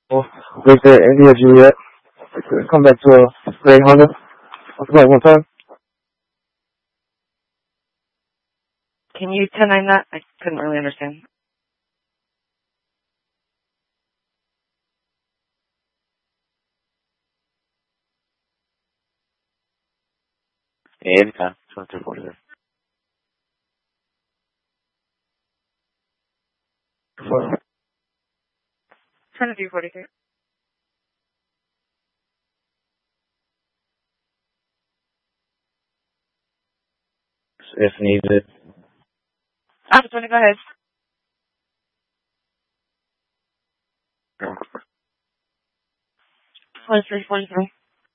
Victor, India, Juliet. Come back to a gray Honda. Let's go one time. Can you 10-9 that? I couldn't really understand. Yeah, anytime. 2243. 2243. If needed. After 20, go ahead. Yeah. 2343.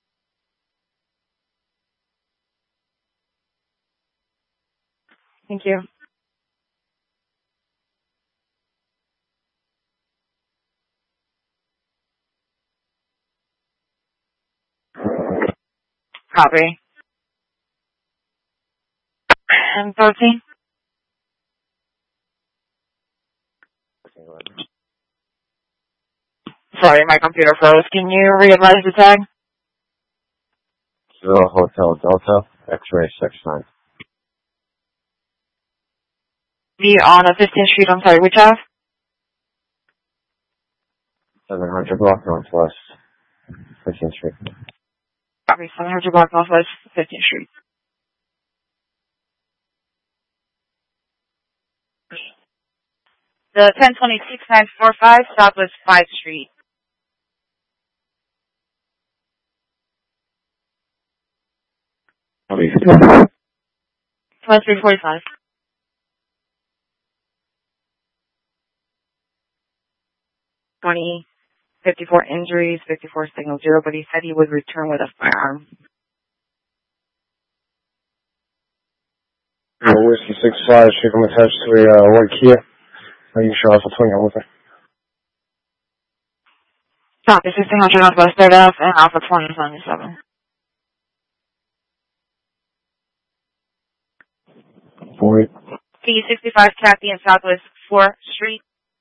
Thank you. Copy. And 13. Sorry, my computer froze. Can you readvise the tag? Zero Hotel Delta, X-ray 69. Be on a 15th Street, I'm sorry, which house? 700 block Northwest, 15th Street. Copy, 700 block Northwest, 15th Street. The 1026-945, Southwest 5th Street. Copy. 2345. 54 injuries, 54 signal 0, but he said he would return with a firearm. Whiskey 65, should come attached to a white Kia. Are you sure Alpha 20 with it? Copy, 1600 Northwest 3rd Ave and Alpha 2077. 40. T65 Kathy and Southwest 4th Street.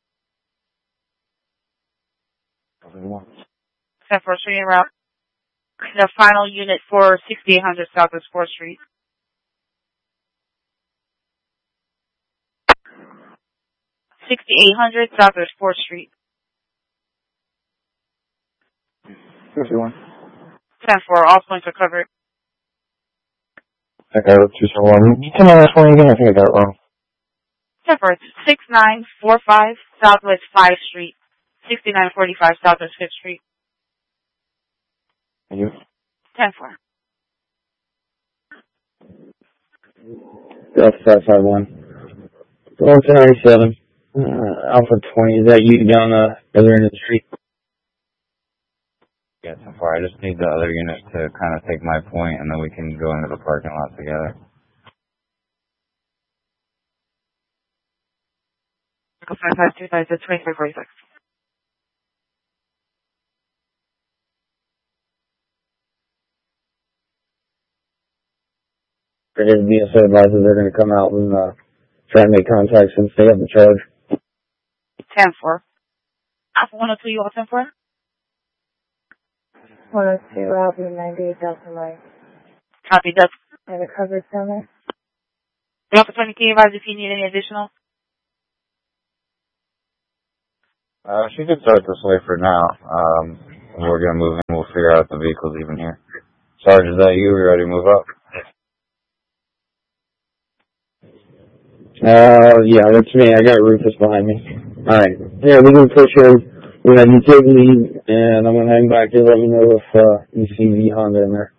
4th Street en route. The final unit for 6800 Southwest 4th Street. 6800 Southwest 4th Street. 51. 10-4, all points are covered. I got it, 271. You tell me that one again? I think I got it wrong. 10-4, 6945 Southwest 5th Street. 6945 Southwest 5th Street. Thank you. 10-4. Delta 551. Delta 97. Alpha 20. Is that you down the other end of the street? Yeah, so far. I just need the other unit to kind of take my point, and then we can go into the parking lot together. Echo 5525 to 2346. It is BSO advises they're going to come out and try and make contacts and stay up the charge. 10-4. Alpha 102, you all 10-4? 102, Alpha 98 Delta Mike. Copy, Delta. And the coverage down there? Delta 20, can you advise if you need any additional? She could start this way for now. We're going to move in. We'll figure out the vehicles even here. Sarge, is that you? We ready to move up? Yeah, that's me. I got Rufus behind me. Alright. Yeah, we're going to push her. We're going to take the lead, and I'm going to hang back here. Let me know if you see the Honda in there.